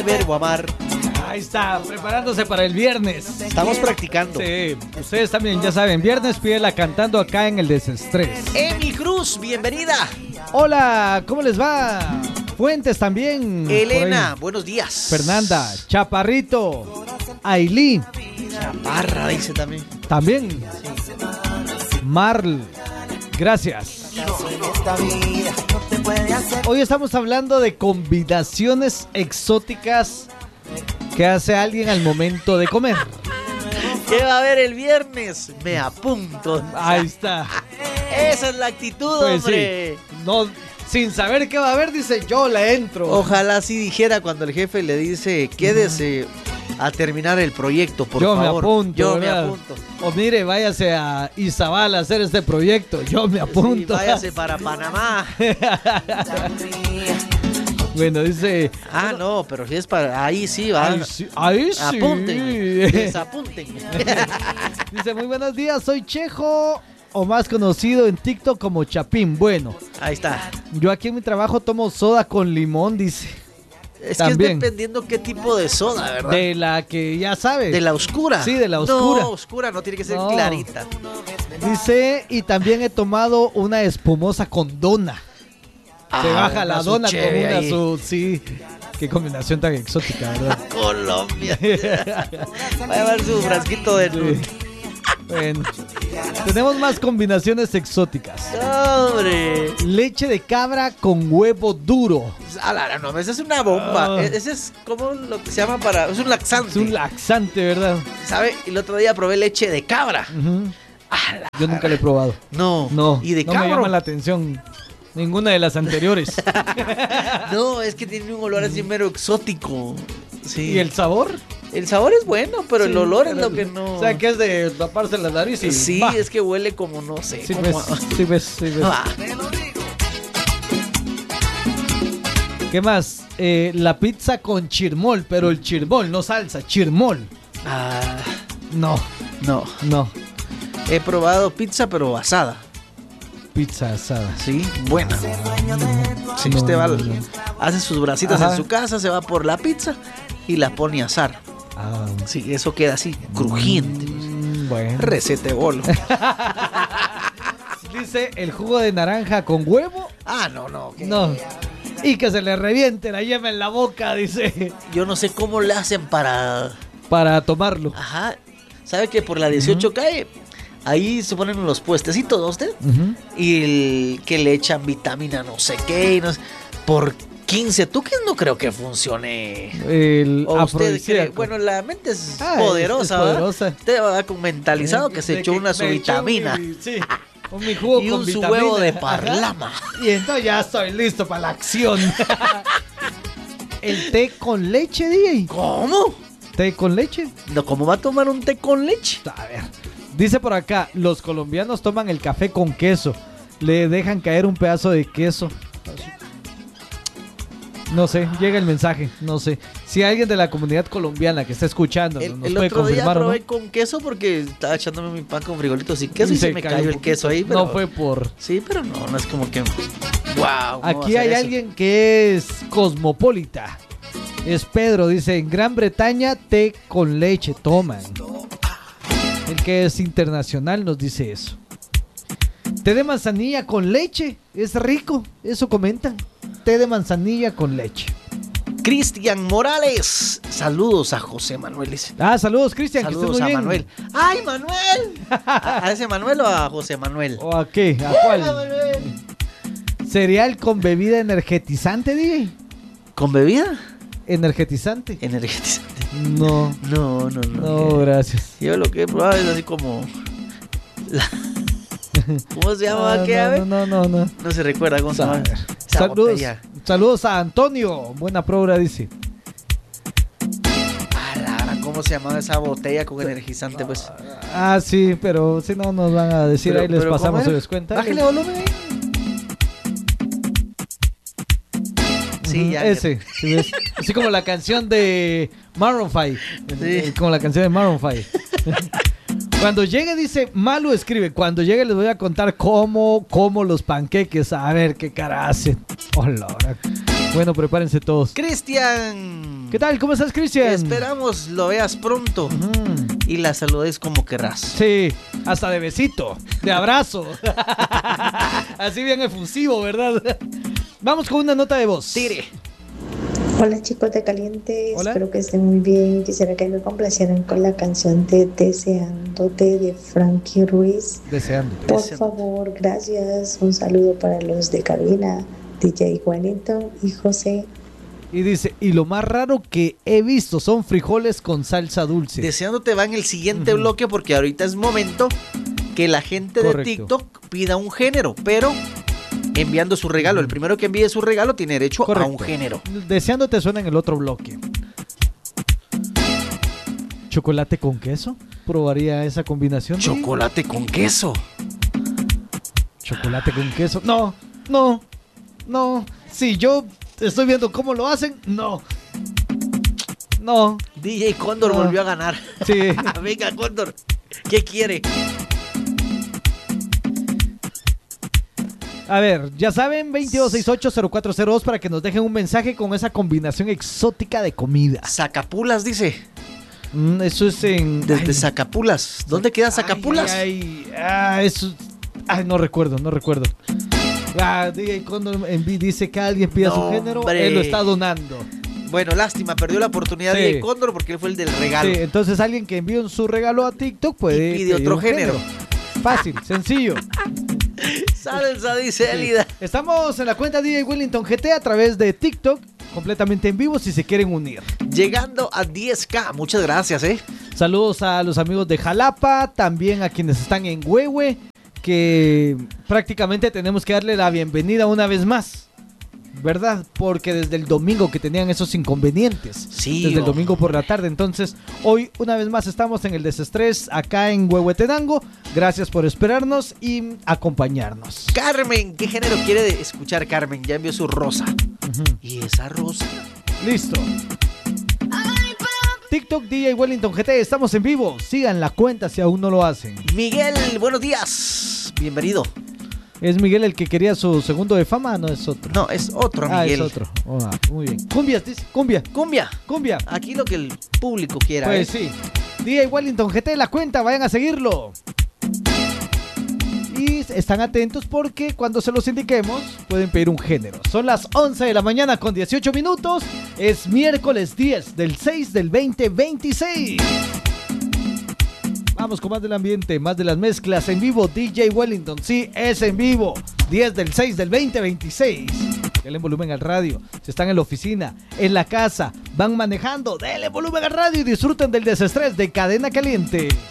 Verbo amar. Ahí está, preparándose para el viernes. Estamos practicando. Sí, ustedes también ya saben, viernes pídela cantando acá en el Desestrés. Emi Cruz, bienvenida. Hola, ¿cómo les va? Fuentes también. Elena, buenos días. Fernanda, Chaparrito, Ailí. Chaparra, dice también. También. Marl, gracias. Hoy estamos hablando de combinaciones exóticas que hace alguien al momento de comer. ¿Qué va a haber el viernes? Me apunto. Ahí está. Esa es la actitud, Pues hombre. sí. No, sin saber qué va a haber, dice, yo le entro. Ojalá así dijera cuando el jefe le dice, quédese a terminar el proyecto, por yo favor. Me apunto, yo ¿verdad? me apunto. O mire, váyase a Izabal a hacer este proyecto. Yo me apunto. Sí, váyase para Panamá. Bueno, dice... Ah, no, pero si es para... Ahí sí va. Ahí sí. Ahí sí. Apunten. Desapunten. Dice, muy buenos días, soy Chejo, o más conocido en TikTok como Chapín. Bueno, Ahí está. yo aquí en mi trabajo tomo soda con limón, dice. Es También. que es dependiendo qué tipo de soda, ¿verdad? De la que ya sabes. De la oscura. Sí, de la oscura. No, oscura, no tiene que ser No. clarita. Dice, y también he tomado una espumosa con dona. Se baja la dona con una ahí. sí. Qué combinación tan exótica, ¿verdad? Colombia. Va a llevar su frasquito de... Sí. Bueno, tenemos más combinaciones exóticas. ¡Hombre! Leche de cabra con huevo duro. No, esa es una bomba. Ah. Ese es como lo que se llama para... Es un laxante. Es un laxante, ¿verdad? ¿Sabe? Y el otro día probé leche de cabra. Ujú. Yo nunca lo he probado. No. No, ¿Y de no cabro? me llama la atención ninguna de las anteriores. No, es que tiene un olor así mero exótico. Sí. ¿Y el sabor? El sabor es bueno, pero el Sí, olor es pero lo que no... O sea, que es de taparse la nariz y... Sí, ¡bah! es que huele como, no sé. Sí como ves, sí ves, sí ves. Ah. ¿Qué más? La pizza con chirmol, pero el chirmol, no salsa, chirmol. Ah, No, no. He probado pizza, pero asada. pizza asada. Sí, buena. Si No, usted va, no, no. hace sus bracitos Ajá. en su casa, se va por la pizza y la pone a asar. Ah, Sí, eso queda así, crujiente. bueno. Recete bolo. Dice el jugo de naranja con huevo. Ah, no. ¿qué? No. Y que se le reviente la yema en la boca, dice. Yo no sé cómo le hacen para... Para tomarlo. Ajá. ¿Sabe que por la 18 calle? Ahí se ponen los puestecitos, ¿no usted? Ujú. Y el que le echan vitamina no sé qué. Y no sé, por 15 tuques no creo que funcione. El O usted cree, afrodisíaco. bueno, la mente es Ah, poderosa, es ¿verdad? poderosa. Usted va con mentalizado que se De echó una su me echó vitamina sí, mi jugo y con un su vitamina. huevo de Ajá. parlama. Y entonces ya estoy listo para la acción. El té con leche, DJ. ¿Cómo? ¿Té con leche? No, ¿cómo va a tomar un té con leche? A ver. Dice por acá, los colombianos toman el café con queso. Le dejan caer un pedazo de queso. No sé, llega el mensaje, no sé. Si alguien de la comunidad colombiana que está escuchando nos El puede otro día confirmar o no. probé con queso porque estaba echándome mi pan con frijolitos y queso y se me cayó un el poquito. queso ahí. Pero... No fue por... Sí, pero no es como que... ¡Wow! Aquí hay alguien que es cosmopolita. Es Pedro, dice, en Gran Bretaña té con leche toman. El que es internacional nos dice eso. Té de manzanilla con leche, es rico, eso comentan. Té de manzanilla con leche. Cristian Morales. Saludos a José Manuel. Ah, saludos, Cristian. Saludos que a estés muy bien. Manuel. ¡Ay, Manuel! ¿A ese Manuel o a José Manuel? ¿O a qué? ¿A cuál? ¿Cereal con bebida energetizante, DJ? ¿Con bebida? ¿Energetizante? Energetizante. No, No. gracias. Yo lo que he probado es así como... ¿Cómo se llama aquella? No. No se recuerda cómo se llama. Esa Saludos, botella. saludos a Antonio. Buena prueba, dice. ¿Cómo se llamaba esa botella con energizante? Pues. Ah, sí, pero si no nos van a decir, ahí les pasamos su descuento. Bájale volumen ahí. Sí, ya. Ese, ¿sí ves? Así como la canción de Maroon 5. Sí. Como la canción de Maroon 5. Cuando llegue, dice, Malu escribe, cuando llegue les voy a contar cómo los panqueques, a ver qué cara hacen. Oh, Lord. Bueno, prepárense todos. Cristian. ¿Qué tal? ¿Cómo estás, Cristian? Esperamos lo veas pronto y la saludes como querrás. Sí, hasta de besito, de abrazo. Así bien efusivo, ¿verdad? Vamos con una nota de voz. Tire. Hola chicos de Caliente, Hola. espero que estén muy bien. Quisiera que me complacieran con la canción de Deseándote de Frankie Ruiz. Deseándote. Por favor, gracias. Un saludo para los de cabina, DJ Wellington y José. Y dice, y lo más raro que he visto son frijoles con salsa dulce. Deseándote va en el siguiente bloque porque ahorita es momento que la gente de Correcto. TikTok pida un género, pero enviando su regalo. El primero que envíe su regalo tiene derecho a un género. Deseándote suena en el otro bloque. ¿Chocolate con queso? ¿Probaría esa combinación? Chocolate con queso. ¿Chocolate con queso? No. Si yo estoy viendo cómo lo hacen, no. DJ Cóndor volvió a ganar. Sí. Venga, Cóndor, ¿qué quiere? A ver, ya saben, 2268-0402 para que nos dejen un mensaje con esa combinación exótica de comida. Zacapulas, dice. Eso es en... Desde Zacapulas. ¿Dónde queda Zacapulas? Eso... no recuerdo. DJ Condor dice que alguien pida su género, hombre. él lo está donando. Bueno, lástima, perdió la oportunidad Sí. de Cóndor porque él fue el del regalo. Sí, entonces alguien que envíe su regalo a TikTok puede Y pide pedir otro un género. Fácil, sencillo. Salsa, dice Elida. Estamos en la cuenta DJ Wellington GT a través de TikTok, completamente en vivo si se quieren unir. Llegando a 10K, muchas gracias, Saludos a los amigos de Jalapa, también a quienes están en Huehue, que prácticamente tenemos que darle la bienvenida una vez más, ¿verdad? Porque desde el domingo que tenían esos inconvenientes, Sí, desde el domingo por la tarde, entonces hoy una vez más estamos en el desestrés acá en Huehuetenango. Gracias por esperarnos y acompañarnos. Carmen, ¿qué género quiere escuchar Carmen? Ya envió su rosa. ¿Y esa rosa? Listo. TikTok DJ Wellington GT, estamos en vivo. Sigan la cuenta si aún no lo hacen. Miguel, buenos días. Bienvenido. ¿Es Miguel el que quería su segundo de fama? No, es otro. No, es otro Miguel. Es otro. Muy bien. Cumbias, dice. Cumbia. Cumbia. Aquí lo que el público quiera. Pues sí. DJ Wellington GT, la cuenta, vayan a seguirlo. Y están atentos porque cuando se los indiquemos pueden pedir un género. Son las 11 de la mañana con 18 minutos. Es miércoles 10 del 6 del 2026. Vamos con más del ambiente, más de las mezclas en vivo. DJ Wellington, sí, es en vivo. 10 del 6 del 2026. Denle volumen al radio. Si están en la oficina, en la casa, van manejando, denle volumen al radio y disfruten del desestrés de Cadena Caliente.